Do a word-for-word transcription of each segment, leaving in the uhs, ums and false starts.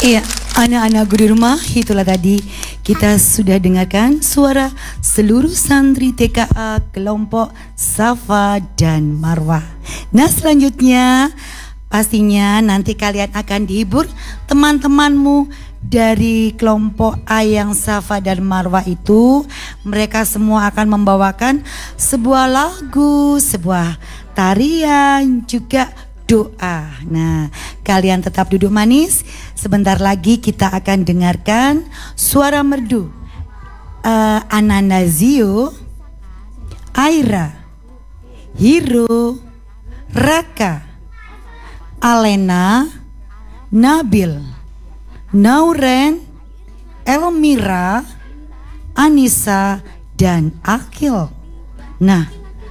Iya, anak-anakku di rumah, itulah tadi kita sudah dengarkan suara seluruh santri T K A kelompok Safa dan Marwah. Nah, selanjutnya pastinya nanti kalian akan dihibur teman-temanmu dari kelompok A yang Safa dan Marwah itu. Mereka semua akan membawakan sebuah lagu, sebuah tarian, juga doa. Nah, kalian tetap duduk manis. Sebentar lagi kita akan dengarkan suara merdu uh, Ananazio, Aira, Hiro, Raka, Alena, Nabil, Nauren, Elmira, Anissa, dan Akil. Nah,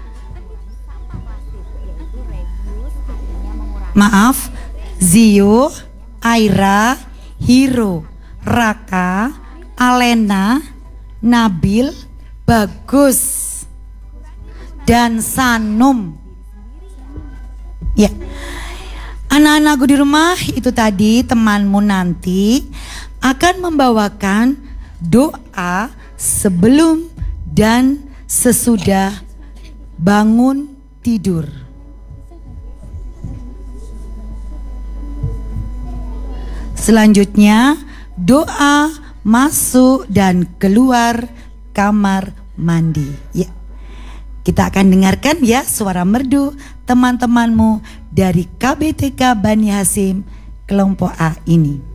maaf, Zio, Aira, Hiro, Raka, Alena, Nabil, Bagus, dan Sanum. Ya, anak-anakku di rumah, itu tadi temanmu nanti akan membawakan doa sebelum dan sesudah bangun tidur. Selanjutnya doa masuk dan keluar kamar mandi. Ya, kita akan dengarkan ya suara merdu teman-temanmu dari K B T K Bani Hasim kelompok A ini.